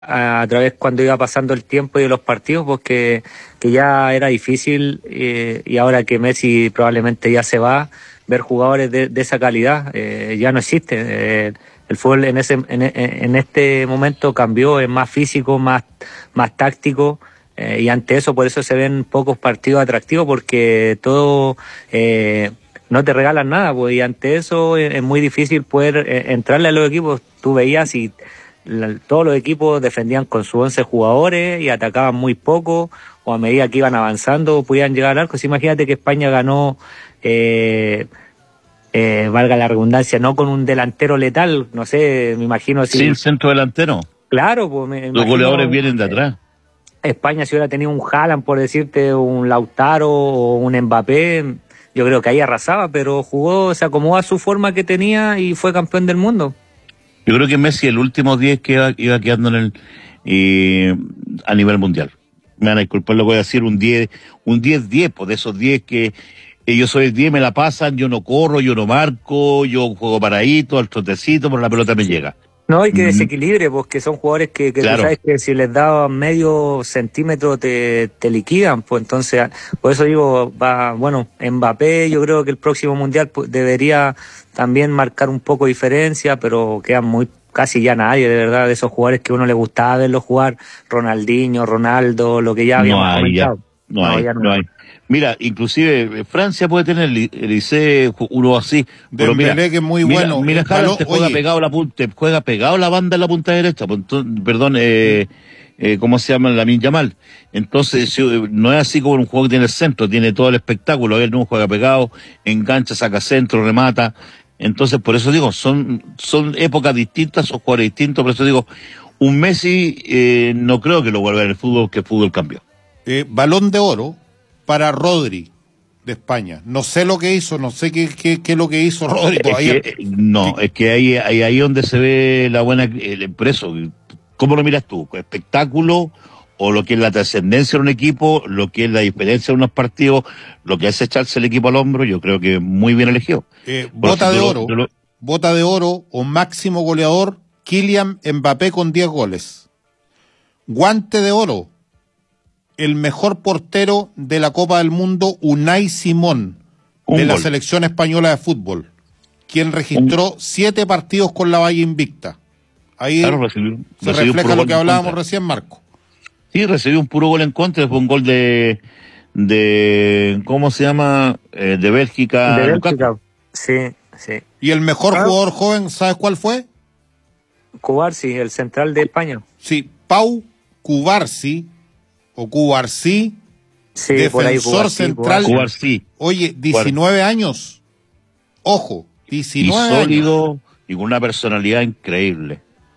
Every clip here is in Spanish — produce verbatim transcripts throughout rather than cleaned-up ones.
a, a través cuando iba pasando el tiempo y de los partidos, porque que ya era difícil eh, y ahora que Messi probablemente ya se va, ver jugadores de, de esa calidad eh, ya no existe. Eh, el fútbol en ese en, en este momento cambió, es más físico, más más táctico. Eh, y ante eso, por eso se ven pocos partidos atractivos, porque todo eh, no te regalan nada, pues, y ante eso es, es muy difícil poder eh, entrarle a los equipos. Tú veías y la, todos los equipos defendían con sus once jugadores y atacaban muy poco, o a medida que iban avanzando podían llegar al arco. Si imagínate que España ganó, eh, eh, valga la redundancia, no con un delantero letal, no sé, me imagino si... Sí, el centro delantero. Claro, pues me Los imagino, goleadores vienen de atrás. España, si hubiera tenido un Haaland, por decirte, un Lautaro o un Mbappé, yo creo que ahí arrasaba, pero jugó, se acomodó a su forma que tenía y fue campeón del mundo. Yo creo que Messi el último diez que iba, iba quedando en el eh, a nivel mundial. Me van a disculpar lo que voy a decir, un diez, un diez diez, pues de esos diez que eh, yo soy el diez, me la pasan, yo no corro, yo no marco, yo juego paradito, al trotecito, pero la pelota me llega. No, y que desequilibre, pues que son jugadores que, que claro. Tú sabes que si les da medio centímetro te, te liquidan, pues entonces, por eso digo, va, bueno, Mbappé, yo creo que el próximo mundial pues, debería también marcar un poco de diferencia, pero quedan muy, casi ya nadie, de verdad, de esos jugadores que a uno le gustaba verlos jugar, Ronaldinho, Ronaldo, lo que ya habíamos no hay, comentado. Ya, no, no, hay, ya no, no hay. Mira, inclusive Francia puede tener el Liceo, uno así, pero mira, que es muy mira, bueno. Mira, Haaland te juega oye. pegado la punta, te juega pegado la banda en la punta derecha, perdón, eh, eh, ¿cómo se llama? Lamine Yamal. Entonces, no es así como un juego que tiene el centro, tiene todo el espectáculo, él no juega pegado, engancha, saca centro, remata. Entonces, por eso digo, son, son épocas distintas, son jugadores distintos, por eso digo, un Messi, eh, no creo que lo vuelva en el fútbol, que el fútbol cambió. Eh, Balón de Oro para Rodri de España. No sé lo que hizo, no sé qué qué, qué es lo que hizo Rodri. Es que, no, es que ahí ahí ahí donde se ve la buena el impreso. ¿Cómo lo miras tú? ¿Espectáculo o lo que es la trascendencia de un equipo, lo que es la diferencia de unos partidos, lo que es echarse el equipo al hombro? Yo creo que muy bien elegido. Eh, bota de oro, lo, lo... bota de oro o máximo goleador Kylian Mbappé con diez goles. Guante de oro, el mejor portero de la Copa del Mundo, Unai Simón, Un de gol. la selección española de fútbol, quien registró Un... siete partidos con la valla invicta. Ahí claro, recibió, se recibió refleja lo que hablábamos recién, Marco. Sí, recibió un puro gol en contra, fue un gol de, de ¿cómo se llama? Eh, de Bélgica. De Bélgica, sí, sí. ¿Y el mejor claro. jugador joven, sabes cuál fue? Cubarsi, el central de España. Sí, Pau Cubarsi, o Cubarsi, sí, defensor ahí, Cubarsi, central. Cubarsi. Oye, diecinueve años. Ojo, diecinueve y sólido años. Y con una personalidad increíble.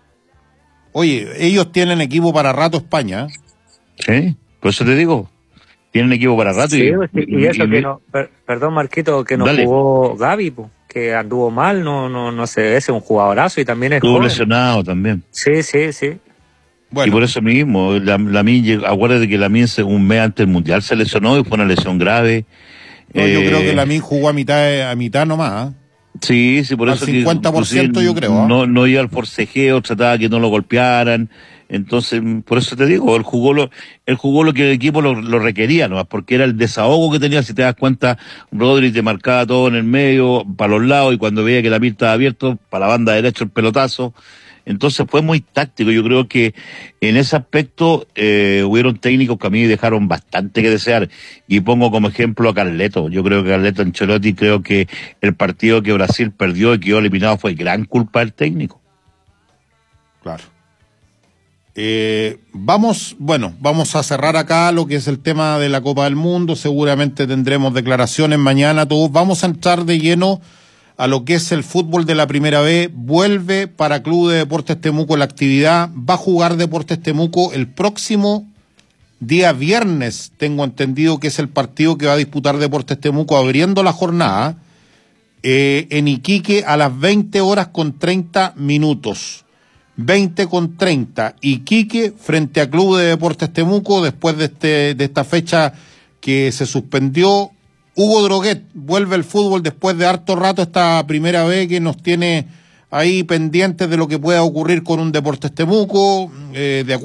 Oye, ellos tienen equipo para rato España. Sí, por eso te digo. Tienen equipo para rato. Sí, y, y, y eso y, que y, no, per, perdón Marquito, que no dale. jugó Gavi, po, que anduvo mal, no, no, no sé, ese es un jugadorazo y también es Estuvo joven. lesionado también. Sí, sí, sí. Bueno. Y por eso mismo, la, la acuérdate que Lamine un mes antes del Mundial se lesionó y fue una lesión grave. No, eh, yo creo que Lamine jugó a mitad, a mitad nomás. ¿eh? Sí, sí, por al eso cincuenta por ciento que, yo creo. ¿eh? No, no iba al forcejeo, trataba que no lo golpearan. Entonces, por eso te digo, él jugó lo, él jugó lo que el equipo lo, lo requería, ¿no? Porque era el desahogo que tenía. Si te das cuenta, Rodri te marcaba todo en el medio, para los lados, y cuando veía que la pista estaba abierta, para la banda derecha el pelotazo. Entonces fue muy táctico. Yo creo que en ese aspecto eh, hubieron técnicos que a mí dejaron bastante que desear. Y pongo como ejemplo a Carleto. Yo creo que Carleto Ancelotti, creo que el partido que Brasil perdió y quedó eliminado fue gran culpa del técnico. Claro. Eh, vamos, bueno, vamos a cerrar acá lo que es el tema de la Copa del Mundo. Seguramente tendremos declaraciones mañana. Todos vamos a entrar de lleno a lo que es el fútbol de la Primera B. Vuelve para Club de Deportes Temuco la actividad. Va a jugar Deportes Temuco el próximo día viernes. Tengo entendido que es el partido que va a disputar Deportes Temuco abriendo la jornada eh, en Iquique a las veinte horas con treinta minutos. veinte con treinta. Iquique frente a Club de Deportes Temuco después de, este, de esta fecha que se suspendió. Hugo Droguet vuelve al fútbol después de harto rato, esta Primera vez que nos tiene ahí pendientes de lo que pueda ocurrir con un Deportes Temuco, eh, de